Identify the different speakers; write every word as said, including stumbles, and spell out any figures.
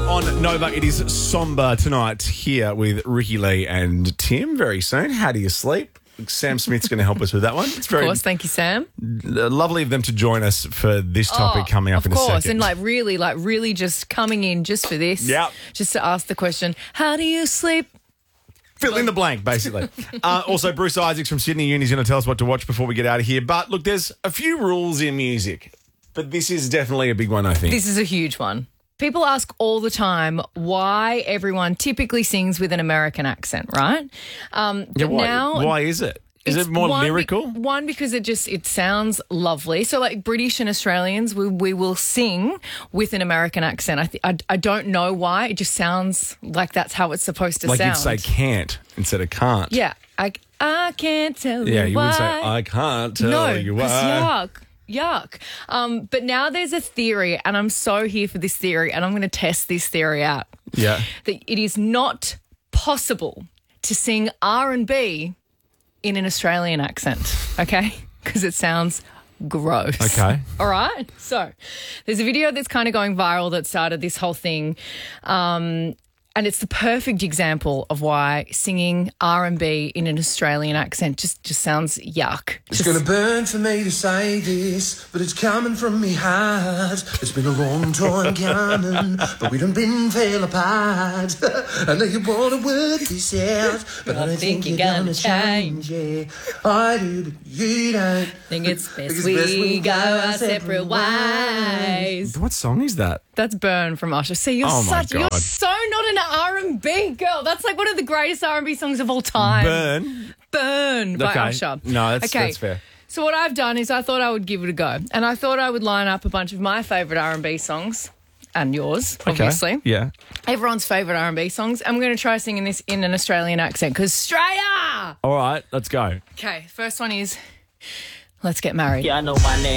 Speaker 1: On Nova, it is Somber tonight here with Ricky Lee and Tim very soon. How do you sleep? Sam Smith's going to help us with that one. It's very
Speaker 2: Of course, thank you, Sam.
Speaker 1: lovely of them to join us for this topic
Speaker 2: Oh,
Speaker 1: coming up in a
Speaker 2: Of course,
Speaker 1: second.
Speaker 2: and like really, like really just coming in just for this.
Speaker 1: Yep.
Speaker 2: Just to ask the question, how do you sleep?
Speaker 1: Fill in the blank, basically. uh, also, Bruce Isaacs from Sydney Uni is going to tell us what to watch before we get out of here. But look, there's a few rules in music, but this is definitely a big one, I think.
Speaker 2: This is a huge one. People ask all the time why everyone typically sings with an American accent, right? Um,
Speaker 1: yeah,
Speaker 2: but
Speaker 1: why,
Speaker 2: now
Speaker 1: why is it? Is
Speaker 2: It's
Speaker 1: it more
Speaker 2: one be-
Speaker 1: lyrical?
Speaker 2: one, because it just, it sounds lovely. So like British and Australians, we, we will sing with an American accent. I, th- I I don't know why. It just sounds like that's how it's supposed to
Speaker 1: like
Speaker 2: sound.
Speaker 1: you'd say can't instead of can't.
Speaker 2: Yeah. I, I can't tell
Speaker 1: Yeah,
Speaker 2: you
Speaker 1: you
Speaker 2: why.
Speaker 1: would say, I can't tell
Speaker 2: no,
Speaker 1: you
Speaker 2: 'cause
Speaker 1: why.
Speaker 2: yuck. Yuck. Um, but now there's a theory, and I'm so here for this theory, and I'm going to test this theory out.
Speaker 1: Yeah.
Speaker 2: That it is not possible to sing R and B in an Australian accent, okay? Because it sounds gross.
Speaker 1: Okay.
Speaker 2: All right? So there's a video that's kind of going viral that started this whole thing. Um, and it's the perfect example of why singing R and B in an Australian accent just, just sounds yuck.
Speaker 3: It's gonna burn for me to say this, but it's coming from me heart. It's been a long time coming, but we done been fell apart. I know you wanna work this out, but I don't think, you're gonna change. Yeah, I do, but you don't.
Speaker 2: Think it's best
Speaker 3: Think it's
Speaker 2: we,
Speaker 3: best we
Speaker 2: go our separate ways.
Speaker 1: What song is that?
Speaker 2: That's Burn from Usher. See, you're
Speaker 1: Oh, my
Speaker 2: such you're
Speaker 1: God.
Speaker 2: so not an R and B girl. That's like one of the greatest R and B songs of all time.
Speaker 1: Burn.
Speaker 2: Burn by
Speaker 1: Okay.
Speaker 2: Usher.
Speaker 1: No, that's-
Speaker 2: okay.
Speaker 1: that's fair.
Speaker 2: So what I've done is I thought I would give it a go, and I thought I would line up a bunch of my favourite R and B songs and yours, obviously.
Speaker 1: Okay. Yeah.
Speaker 2: Everyone's favourite R and B songs. I'm going to try singing this in an Australian accent because Australia.
Speaker 1: All right, let's go.
Speaker 2: Okay, first one is Let's Get Married.
Speaker 4: Yeah, I know my name.